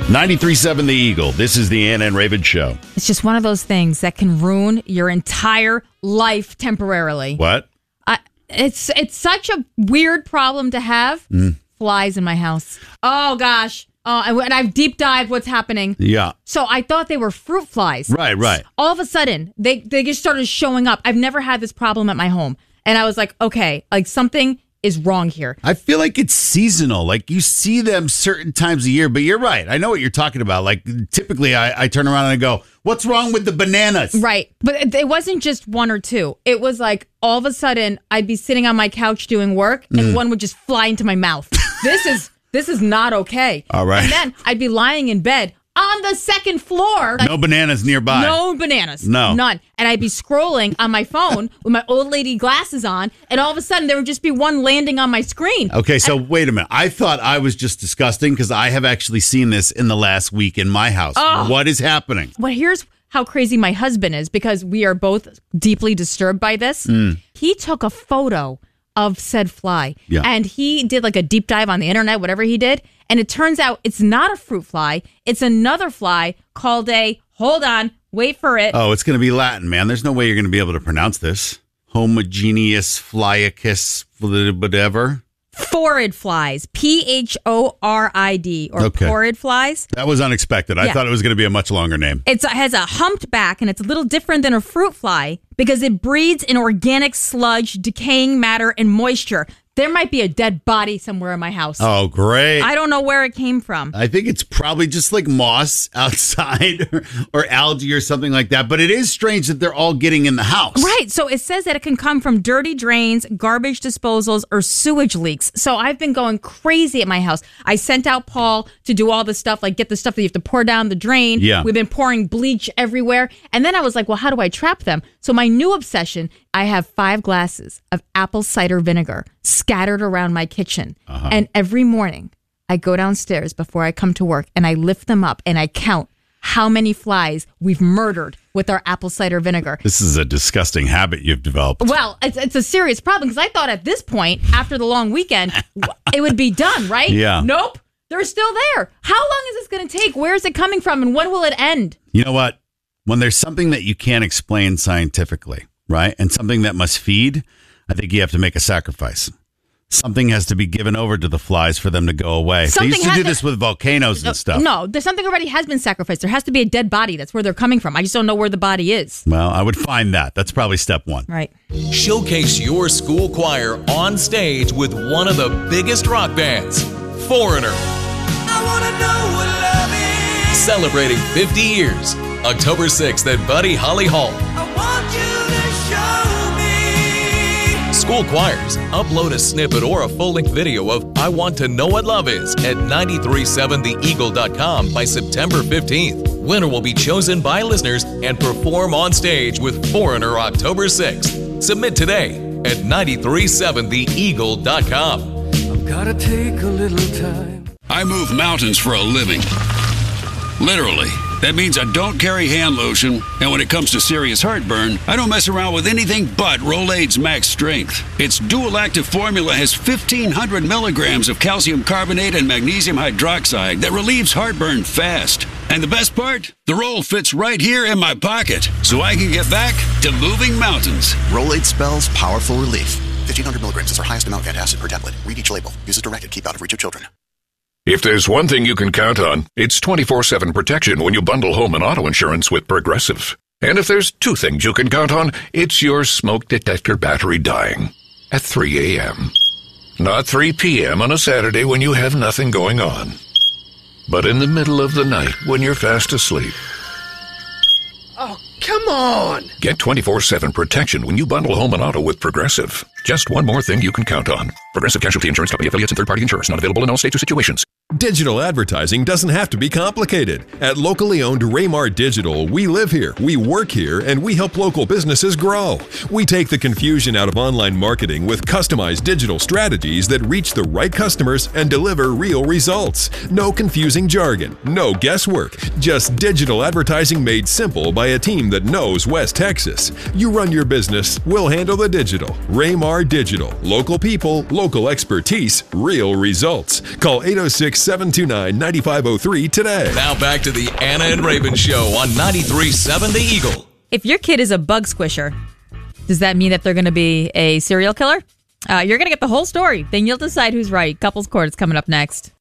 93.7 The Eagle. This is the Ann and Raven Show. It's just one of those things that can ruin your entire life temporarily. What? It's such a weird problem to have. Flies in my house. Oh, gosh. And I've deep dived what's happening. Yeah. So I thought they were fruit flies. Right. All of a sudden, they just started showing up. I've never had this problem at my home. And I was like, okay, like something is wrong here. I feel like it's seasonal. Like you see them certain times a year, but you're right. I know what you're talking about. Like typically I turn around and I go, what's wrong with the bananas? Right. But it wasn't just one or two. It was like all of a sudden I'd be sitting on my couch doing work and one would just fly into my mouth. This is not okay. All right. And then I'd be lying in bed on the second floor. No bananas nearby. No bananas. No. None. And I'd be scrolling on my phone with my old lady glasses on, and all of a sudden there would just be one landing on my screen. Okay, so wait a minute. I thought I was just disgusting because I have actually seen this in the last week in my house. Oh. What is happening? Well, here's how crazy my husband is, because we are both deeply disturbed by this. He took a photo of said fly. Yeah. And he did like a deep dive on the internet, whatever he did. And it turns out it's not a fruit fly. It's another fly called hold on, wait for it. Oh, it's going to be Latin, man. There's no way you're going to be able to pronounce this. Homogeneous flyacus, whatever. Phorid flies. Phorid or Okay. phorid flies. That was unexpected. I thought it was going to be a much longer name. It has a humped back, and it's a little different than a fruit fly because it breeds in organic sludge, decaying matter, and moisture. There might be a dead body somewhere in my house. Oh, great. I don't know where it came from. I think it's probably just like moss outside or algae or something like that. But it is strange that they're all getting in the house. Right. So it says that it can come from dirty drains, garbage disposals, or sewage leaks. So I've been going crazy at my house. I sent out Paul to do all this stuff, like get the stuff that you have to pour down the drain. Yeah. We've been pouring bleach everywhere. And then I was like, well, how do I trap them? So my new obsession, I have 5 glasses of apple cider vinegar scattered around my kitchen. And every morning I go downstairs before I come to work and I lift them up and I count how many flies we've murdered with our apple cider vinegar. This is a disgusting habit you've developed. Well, it's a serious problem because I thought at this point, after the long weekend, it would be done, right? Yeah. Nope. They're still there. How long is this going to take? Where is it coming from? And when will it end? You know what? When there's something that you can't explain scientifically, right? And something that must feed, I think you have to make a sacrifice. Something has to be given over to the flies for them to go away. They used to do this with volcanoes and stuff. No, there's something already has been sacrificed. There has to be a dead body. That's where they're coming from. I just don't know where the body is. Well, I would find that. That's probably step one. Right. Showcase your school choir on stage with one of the biggest rock bands, Foreigner. I wanna know what love is. Celebrating 50 years, October 6th at Buddy Holly Hall. I want you to show me. School choirs, upload a snippet or a full-length video of I Want to Know What Love Is at 937theeagle.com by September 15th. Winner will be chosen by listeners and perform on stage with Foreigner October 6th. Submit today at 937theeagle.com. I've gotta take a little time. I move mountains for a living. Literally. That means I don't carry hand lotion, and when it comes to serious heartburn, I don't mess around with anything but Rolaids Max Strength. Its dual-active formula has 1,500 milligrams of calcium carbonate and magnesium hydroxide that relieves heartburn fast. And the best part? The roll fits right here in my pocket, so I can get back to moving mountains. Rolaids spells powerful relief. 1,500 milligrams is our highest amount of antacid per tablet. Read each label. Use as directed. Keep out of reach of children. If there's one thing you can count on, it's 24/7 protection when you bundle home and auto insurance with Progressive. And if there's 2 things you can count on, it's your smoke detector battery dying at 3 a.m. Not 3 p.m. on a Saturday when you have nothing going on, but in the middle of the night when you're fast asleep. Oh, come on. Get 24/7 protection when you bundle home and auto with Progressive. Just one more thing you can count on. Progressive Casualty Insurance Company, affiliates, and third-party insurers. Not available in all states or situations. Digital advertising doesn't have to be complicated. At locally owned Raymar Digital, we live here, we work here, and we help local businesses grow. We take the confusion out of online marketing with customized digital strategies that reach the right customers and deliver real results. No confusing jargon, no guesswork, just digital advertising made simple by a team that knows West Texas. You run your business, we'll handle the digital. Raymar Digital. Local people, local expertise, real results. Call 806 729-9503 today. Now back to the Anna and Raven Show on 93.7 The Eagle. If your kid is a bug squisher, does that mean that they're going to be a serial killer? You're going to get the whole story. Then you'll decide who's right. Couples Court is coming up next.